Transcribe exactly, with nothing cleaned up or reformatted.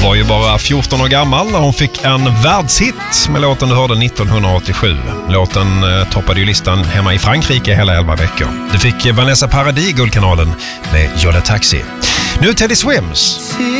var ju bara fjorton år gammal när hon fick en världshit med låten du hörde nittonhundraåttiosju. Låten eh, toppade ju listan hemma i Frankrike hela elva veckor. Du fick Vanessa Paradis Guldkanalen med Jola Taxi. Nu Teddy Swims.